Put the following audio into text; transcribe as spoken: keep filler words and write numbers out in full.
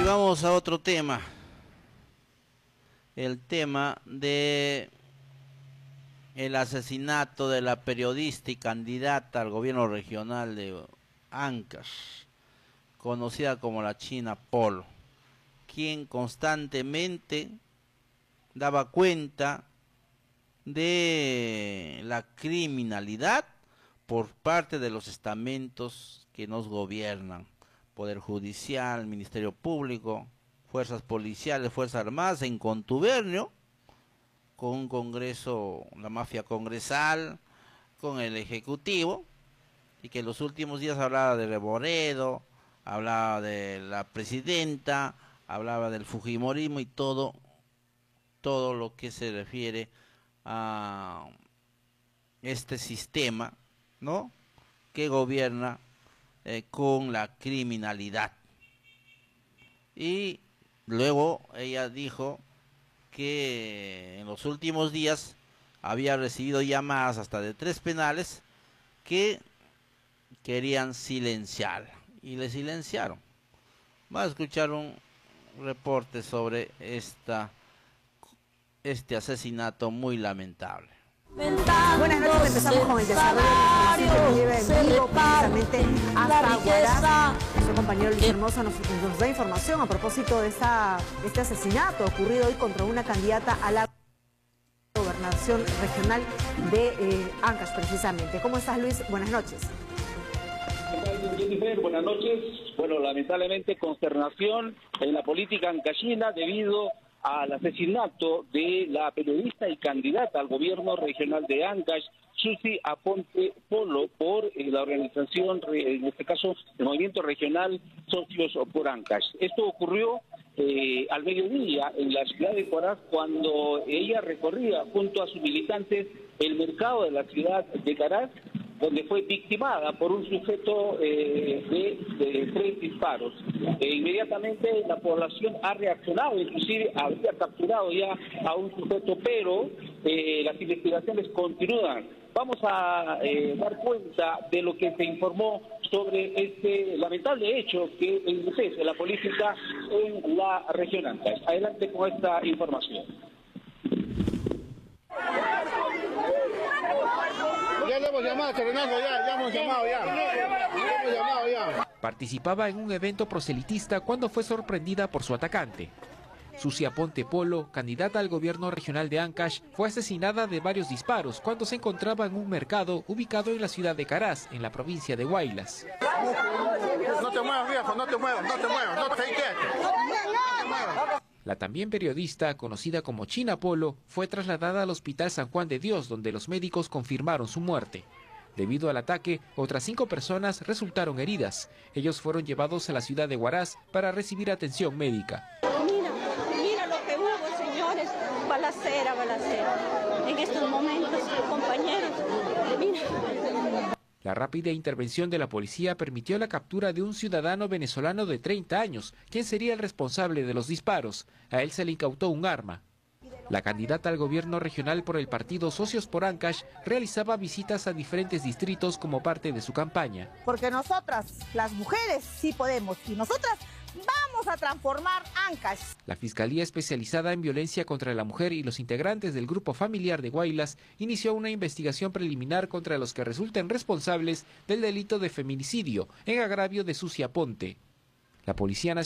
vamos a otro tema. El tema de el asesinato de la periodista y candidata al gobierno regional de Ancash, conocida como la China Polo, quien constantemente daba cuenta de la criminalidad por parte de los estamentos que nos gobiernan: Poder Judicial, Ministerio Público, Fuerzas Policiales, Fuerzas Armadas, en contubernio con un Congreso, la mafia congresal, con el Ejecutivo, y que en los últimos días hablaba de Reboredo, hablaba de la presidenta, hablaba del fujimorismo y todo, todo lo que se refiere a este sistema, ¿no?, que gobierna eh, con la criminalidad. Y luego ella dijo que en los últimos días había recibido llamadas hasta de tres penales que querían silenciar, y le silenciaron. Vamos a escuchar un reporte sobre esta, este asesinato muy lamentable. Buenas noches, empezamos con el desarrollo que lleva en vivo precisamente hasta Huaraz. Nuestro compañero Luis Hermoso nos, nos da información a propósito de esta, este asesinato ocurrido hoy contra una candidata a la gobernación regional de eh, Ancash, precisamente. ¿Cómo estás, Luis? Buenas noches. Jennifer, buenas noches. Bueno, lamentablemente consternación en la política ancashina debido al asesinato de la periodista y candidata al gobierno regional de Ancash, Susi Aponte Polo, por eh, la organización, en este caso, el movimiento regional Socios por Ancash. Esto ocurrió eh, al mediodía en la ciudad de Huaraz, cuando ella recorría junto a sus militantes el mercado de la ciudad de Caraz, donde fue victimada por un sujeto eh, de, de tres disparos. E inmediatamente la población ha reaccionado, inclusive había capturado ya a un sujeto, pero eh, las investigaciones continúan. Vamos a eh, dar cuenta de lo que se informó sobre este lamentable hecho que enriquece la política en la región Ancash. Adelante con esta información. Ya le hemos llamado, Serenazgo, ya, ya hemos llamado, ya. Ya hemos llamado, ya. Participaba en un evento proselitista cuando fue sorprendida por su atacante. Susi Aponte Polo, candidata al gobierno regional de Ancash, fue asesinada de varios disparos cuando se encontraba en un mercado ubicado en la ciudad de Caraz, en la provincia de Huaylas. No te muevas, viejo, no te muevas, no te muevas, no te muevas. La también periodista, conocida como China Polo, fue trasladada al Hospital San Juan de Dios, donde los médicos confirmaron su muerte. Debido al ataque, otras cinco personas resultaron heridas. Ellos fueron llevados a la ciudad de Huaraz para recibir atención médica. Mira, mira lo que hubo, señores. Balacera, balacera. En estos momentos, compañeros, mira. La rápida intervención de la policía permitió la captura de un ciudadano venezolano de treinta años, quien sería el responsable de los disparos. A él se le incautó un arma. La candidata al gobierno regional por el partido Socios por Ancash realizaba visitas a diferentes distritos como parte de su campaña. Porque nosotras, las mujeres, sí podemos, y nosotras vamos a transformar Ancash. La Fiscalía Especializada en Violencia contra la Mujer y los integrantes del Grupo Familiar de Huaylas inició una investigación preliminar contra los que resulten responsables del delito de feminicidio en agravio de Susi Aponte. La Policía Nacional